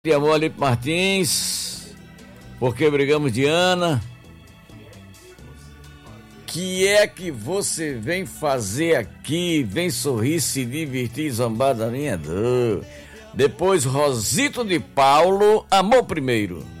de amor, Alipe Martins, porque brigamos de Ana. Que é que você vem fazer aqui? Vem sorrir, se divertir, zombar da minha dor. Depois Rosito de Paulo, amor primeiro.